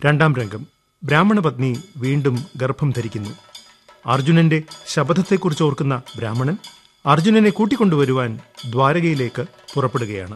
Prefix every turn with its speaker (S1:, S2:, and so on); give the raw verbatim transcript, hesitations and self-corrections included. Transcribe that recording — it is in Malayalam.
S1: രണ്ടാം രംഗം. ബ്രാഹ്മണ പത്നി വീണ്ടും ഗർഭം ധരിക്കുന്നു. അർജുനന്റെ ശപഥത്തെക്കുറിച്ച് ഓർക്കുന്ന ബ്രാഹ്മണൻ അർജുനനെ കൂട്ടിക്കൊണ്ടുവരുവാൻ ദ്വാരകയിലേക്ക് പുറപ്പെടുകയാണ്.